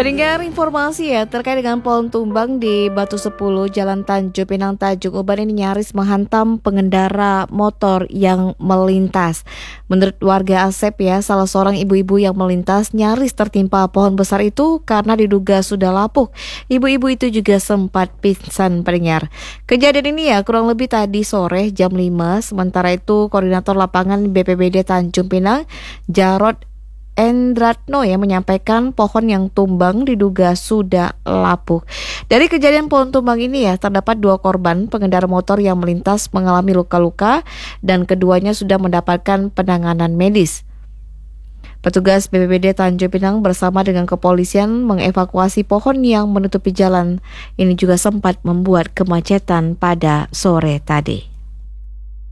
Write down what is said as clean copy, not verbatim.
Pendengar informasi ya terkait dengan pohon tumbang di Batu 10 Jalan Tanjung Pinang Tanjung Uban ini nyaris menghantam pengendara motor yang melintas. Menurut warga Asep ya, salah seorang ibu-ibu yang melintas nyaris tertimpa pohon besar itu karena diduga sudah lapuk. Ibu-ibu itu juga sempat pingsan pendengar. Kejadian ini ya kurang lebih tadi sore jam 5. Sementara itu Koordinator Lapangan BPBD Tanjung Pinang Jarod Endratno yang menyampaikan pohon yang tumbang diduga sudah lapuk. Dari kejadian pohon tumbang ini ya terdapat 2 korban pengendara motor yang melintas mengalami luka-luka dan keduanya sudah mendapatkan penanganan medis. Petugas BPBD Tanjung Pinang bersama dengan kepolisian mengevakuasi pohon yang menutupi jalan. Ini juga sempat membuat kemacetan pada sore tadi.